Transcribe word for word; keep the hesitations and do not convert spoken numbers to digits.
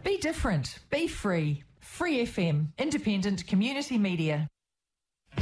Be different. Be free. Free F M. Independent community media.